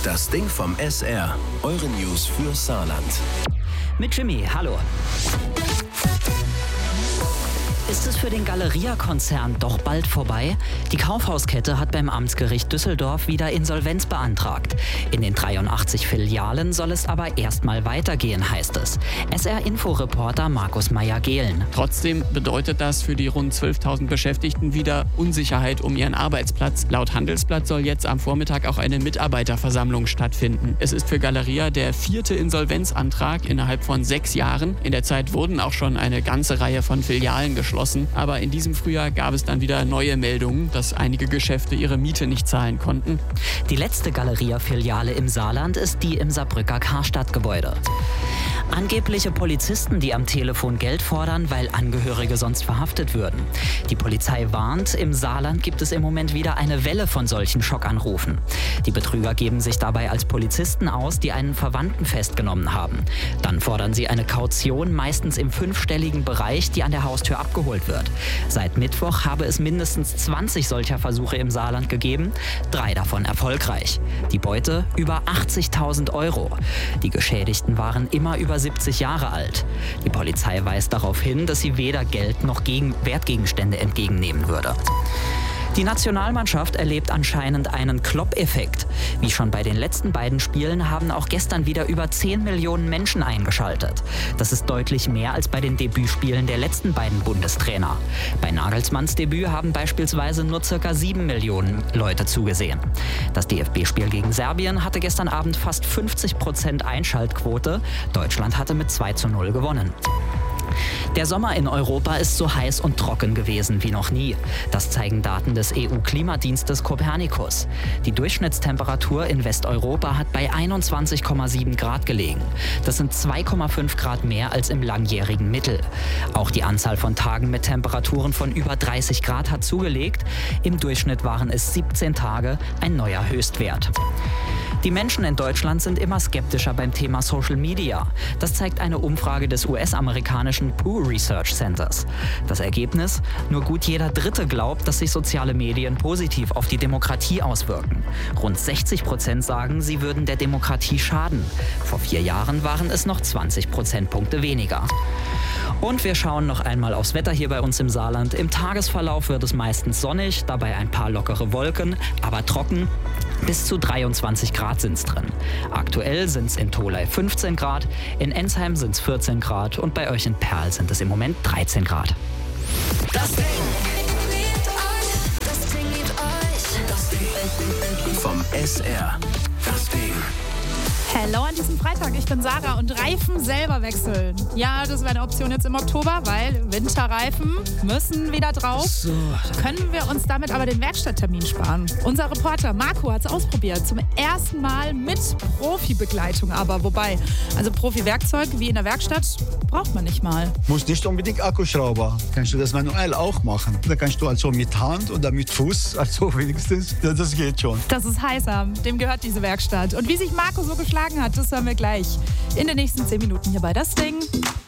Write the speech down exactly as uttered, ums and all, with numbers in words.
Das Ding vom S R. Eure News für Saarland. Mit Jimmy, hallo. Ist es für den Galeria-Konzern doch bald vorbei? Die Kaufhauskette hat beim Amtsgericht Düsseldorf wieder Insolvenz beantragt. In den dreiundachtzig Filialen soll es aber erstmal weitergehen, heißt es. S R-Info-Reporter Markus Meyer-Gehlen. Trotzdem bedeutet das für die rund zwölftausend Beschäftigten wieder Unsicherheit um ihren Arbeitsplatz. Laut Handelsblatt soll jetzt am Vormittag auch eine Mitarbeiterversammlung stattfinden. Es ist für Galeria der vierte Insolvenzantrag innerhalb von sechs Jahren. In der Zeit wurden auch schon eine ganze Reihe von Filialen geschlossen. Aber in diesem Frühjahr gab es dann wieder neue Meldungen, dass einige Geschäfte ihre Miete nicht zahlen konnten. Die letzte Galeria-Filiale im Saarland ist die im Saarbrücker Karstadt-Gebäude. Angebliche Polizisten, die am Telefon Geld fordern, weil Angehörige sonst verhaftet würden. Die Polizei warnt, im Saarland gibt es im Moment wieder eine Welle von solchen Schockanrufen. Die Betrüger geben sich dabei als Polizisten aus, die einen Verwandten festgenommen haben. Dann fordern sie eine Kaution, meistens im fünfstelligen Bereich, die an der Haustür abgeholt wird. Seit Mittwoch habe es mindestens zwanzig solcher Versuche im Saarland gegeben, drei davon erfolgreich. Die Beute über achtzigtausend Euro. Die Geschädigten waren immer über siebzig Jahre alt. Die Polizei weist darauf hin, dass sie weder Geld noch gegen Wertgegenstände entgegennehmen würde. Die Nationalmannschaft erlebt anscheinend einen Klopp-Effekt. Wie schon bei den letzten beiden Spielen haben auch gestern wieder über zehn Millionen Menschen eingeschaltet. Das ist deutlich mehr als bei den Debütspielen der letzten beiden Bundestrainer. Bei Nagelsmanns Debüt haben beispielsweise nur circa sieben Millionen Leute zugesehen. Das D F B-Spiel gegen Serbien hatte gestern Abend fast fünfzig Prozent Einschaltquote. Deutschland hatte mit zwei zu null gewonnen. Der Sommer in Europa ist so heiß und trocken gewesen wie noch nie. Das zeigen Daten des E U-Klimadienstes Copernicus. Die Durchschnittstemperatur in Westeuropa hat bei einundzwanzig Komma sieben Grad gelegen. Das sind zwei Komma fünf Grad mehr als im langjährigen Mittel. Auch die Anzahl von Tagen mit Temperaturen von über dreißig Grad hat zugelegt. Im Durchschnitt waren es siebzehn Tage, ein neuer Höchstwert. Die Menschen in Deutschland sind immer skeptischer beim Thema Social Media. Das zeigt eine Umfrage des U S-amerikanischen Pew Research Centers. Das Ergebnis? Nur gut jeder Dritte glaubt, dass sich soziale Medien positiv auf die Demokratie auswirken. Rund sechzig Prozent sagen, sie würden der Demokratie schaden. Vor vier Jahren waren es noch zwanzig Prozentpunkte weniger. Und wir schauen noch einmal aufs Wetter hier bei uns im Saarland. Im Tagesverlauf wird es meistens sonnig, dabei ein paar lockere Wolken, aber trocken. Bis zu dreiundzwanzig Grad sind es drin. Aktuell sind es in Tholey fünfzehn Grad, in Ensheim sind es vierzehn Grad und bei euch in Perl sind es im Moment dreizehn Grad. Das Ding. Das Ding liebt euch. Das Ding. Vom S R. Das Ding. Hello an diesem Freitag, ich bin Sarah und Reifen selber wechseln. Ja, das wäre eine Option jetzt im Oktober, weil Winterreifen müssen wieder drauf. So. Können wir uns damit aber den Werkstatttermin sparen? Unser Reporter Marco hat es ausprobiert, zum ersten Mal mit Profibegleitung aber. Wobei, also Profi-Werkzeug wie in der Werkstatt braucht man nicht mal. Muss nicht unbedingt Akkuschrauber. Kannst du das manuell auch machen. Da kannst du also mit Hand oder mit Fuß, also wenigstens, das geht schon. Das ist heißer, dem gehört diese Werkstatt. Und wie sich Marco so geschlagen hat, das hören wir gleich in den nächsten zehn Minuten hier bei Das Ding.